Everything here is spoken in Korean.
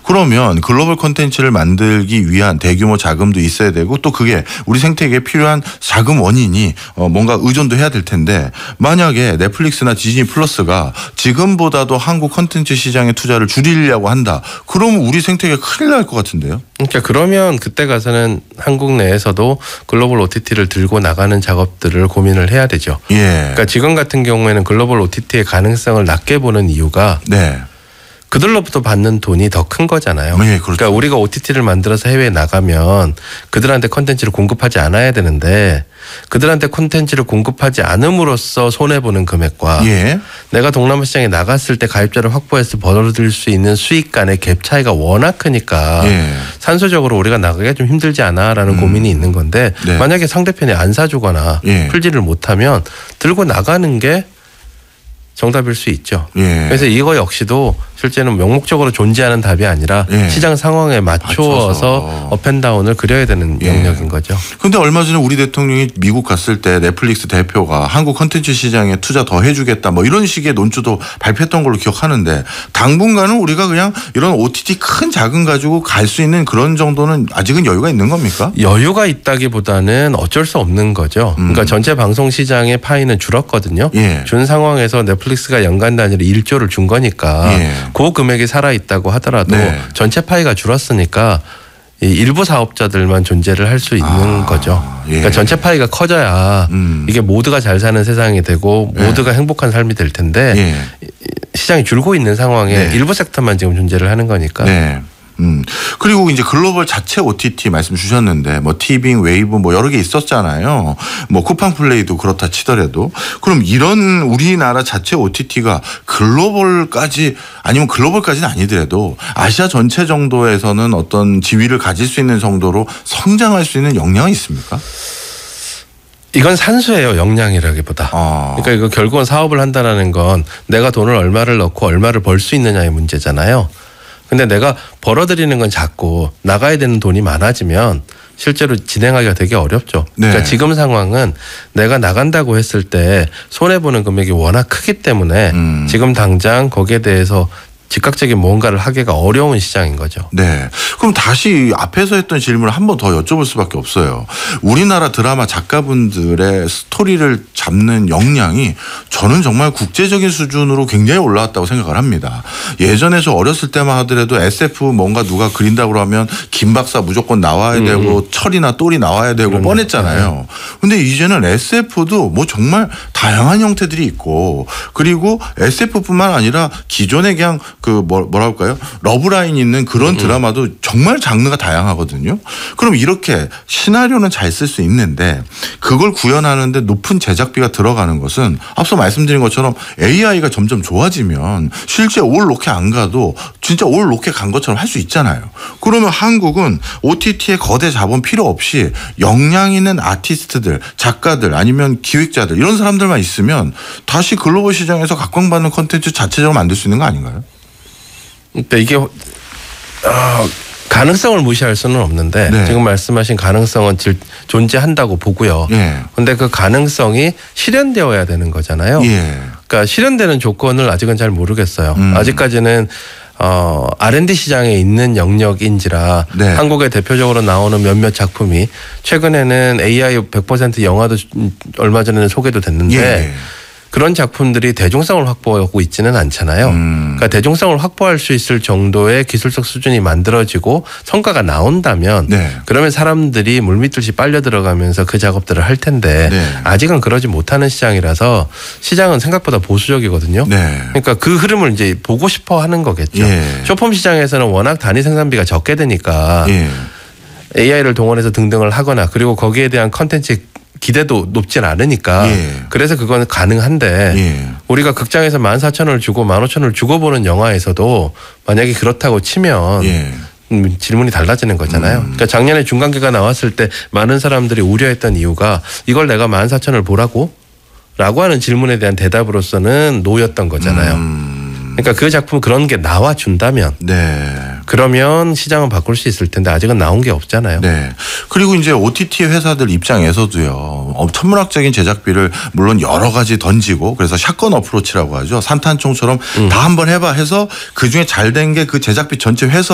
그러면 글로벌 콘텐츠를 만들기 위한 대규모 자금도 있어야 되고 또 그게 우리 생태계에 필요한 자금 원인이 뭔가 의존도 해야 될 텐데 만약에 넷플릭스나 디즈니 플러스가 지금보다도 한국 콘텐츠 시장의 투자를 줄이려고 한다. 그러면 우리 생태계가 큰일 날 것 같은데요. 그러니까 그러면 그때 가서는 한국 내에서도 글로벌 OTT를 들고 나가는 작업들을 고민을 해야 되죠. 예. 그러니까 지금 같은 경우에는 글로벌 OTT의 가능성을 낮게 보는 이유가 네. 그들로부터 받는 돈이 더 큰 거잖아요. 네, 그렇죠. 그러니까 우리가 OTT를 만들어서 해외에 나가면 그들한테 콘텐츠를 공급하지 않아야 되는데 그들한테 콘텐츠를 공급하지 않음으로써 손해보는 금액과 예. 내가 동남아 시장에 나갔을 때 가입자를 확보해서 벌어들일 수 있는 수익 간의 갭 차이가 워낙 크니까 예. 산수적으로 우리가 나가기가 좀 힘들지 않아라는 고민이 있는 건데 네. 만약에 상대편이 안 사주거나 예. 풀지를 못하면 들고 나가는 게 정답일 수 있죠. 예. 그래서 이거 역시도 실제는 명목적으로 존재하는 답이 아니라 예. 시장 상황에 맞추어서 업앤다운을 그려야 되는 예. 영역인 거죠. 근데 얼마 전에 우리 대통령이 미국 갔을 때 넷플릭스 대표가 한국 콘텐츠 시장에 투자 더 해주겠다 뭐 이런 식의 논조도 발표했던 걸로 기억하는데 당분간은 우리가 그냥 이런 OTT 큰 자금 가지고 갈 수 있는 그런 정도는 아직은 여유가 있는 겁니까? 여유가 있다기보다는 어쩔 수 없는 거죠. 그러니까 전체 방송 시장의 파이는 줄었거든요. 예. 준 상황에서 넷플릭스가 연간 단위로 1조를 준 거니까 예. 그 금액이 살아있다고 하더라도 네. 전체 파이가 줄었으니까 이 일부 사업자들만 존재를 할 수 있는 거죠. 예. 그러니까 전체 파이가 커져야 이게 모두가 잘 사는 세상이 되고 모두가 행복한 삶이 될 텐데 예. 시장이 줄고 있는 상황에 네. 일부 섹터만 지금 존재를 하는 거니까. 네. 그리고 이제 글로벌 자체 OTT 말씀 주셨는데 뭐 티빙, 웨이브 뭐 여러 개 있었잖아요. 뭐 쿠팡 플레이도 그렇다 치더라도 그럼 이런 우리나라 자체 OTT가 글로벌까지 아니면 글로벌까지는 아니더라도 아시아 전체 정도에서는 어떤 지위를 가질 수 있는 정도로 성장할 수 있는 역량이 있습니까? 이건 산수예요. 역량이라기보다. 그러니까 이거 결국은 사업을 한다라는 건 내가 돈을 얼마를 넣고 얼마를 벌 수 있느냐의 문제잖아요. 근데 내가 벌어들이는 건 작고 나가야 되는 돈이 많아지면 실제로 진행하기가 되게 어렵죠. 네. 그러니까 지금 상황은 내가 나간다고 했을 때 손해보는 금액이 워낙 크기 때문에 지금 당장 거기에 대해서 즉각적인 뭔가를 하기가 어려운 시장인 거죠. 네. 그럼 다시 앞에서 했던 질문을 한 번 더 여쭤볼 수밖에 없어요. 우리나라 드라마 작가분들의 스토리를 잡는 역량이 저는 정말 국제적인 수준으로 굉장히 올라왔다고 생각을 합니다. 예전에 저 어렸을 때만 하더라도 SF 뭔가 누가 그린다고 하면 김 박사 무조건 나와야 되고 철이나 똘이 나와야 되고 뻔했잖아요. 근데 이제는 SF도 뭐 정말 다양한 형태들이 있고 그리고 SF뿐만 아니라 기존에 그냥 그 뭐랄까요 러브라인 있는 그런 드라마도 정말 장르가 다양하거든요. 그럼 이렇게 시나리오는 잘 쓸 수 있는데 그걸 구현하는데 높은 제작비가 들어가는 것은 앞서 말씀드린 것처럼 AI가 점점 좋아지면 실제 올 로켓 안 가도 진짜 올 로켓 간 것처럼 할 수 있잖아요. 그러면 한국은 OTT의 거대 자본 필요 없이 역량 있는 아티스트들, 작가들 아니면 기획자들 이런 사람들만 있으면 다시 글로벌 시장에서 각광받는 콘텐츠 자체적으로 만들 수 있는 거 아닌가요? 그러니까 이게 가능성을 무시할 수는 없는데 네. 지금 말씀하신 가능성은 존재한다고 보고요. 그런데 그 가능성이 실현되어야 되는 거잖아요. 그러니까 실현되는 조건을 아직은 잘 모르겠어요. 아직까지는 R&D 시장에 있는 영역인지라 네. 한국에 대표적으로 나오는 몇몇 작품이 최근에는 AI 100% 영화도 얼마 전에는 소개도 됐는데 그런 작품들이 대중성을 확보하고 있지는 않잖아요. 그러니까 대중성을 확보할 수 있을 정도의 기술적 수준이 만들어지고 성과가 나온다면 그러면 사람들이 물밀듯이 빨려 들어가면서 그 작업들을 할 텐데 아직은 그러지 못하는 시장이라서 시장은 생각보다 보수적이거든요. 그러니까 그 흐름을 이제 보고 싶어 하는 거겠죠. 쇼폼 시장에서는 워낙 단위 생산비가 적게 되니까 AI를 동원해서 등등을 하거나 그리고 거기에 대한 컨텐츠 기대도 높진 않으니까 그래서 그건 가능한데 우리가 극장에서 14,000원을 주고 15,000원을 주고 보는 영화에서도 만약에 그렇다고 치면 질문이 달라지는 거잖아요. 그러니까 작년에 중간계가 나왔을 때 많은 사람들이 우려했던 이유가 이걸 내가 14,000원을 보라고? 라고 하는 질문에 대한 대답으로서는 노였던 거잖아요. 그러니까 그 작품 그런 게 나와준다면 그러면 시장은 바꿀 수 있을 텐데 아직은 나온 게 없잖아요. 그리고 이제 OTT 회사들 입장에서도요. 천문학적인 제작비를 물론 여러 가지 던지고 그래서 샷건 어프로치라고 하죠. 산탄총처럼 다 한번 해봐 해서 그중에 잘 된 게 그 제작비 전체 회수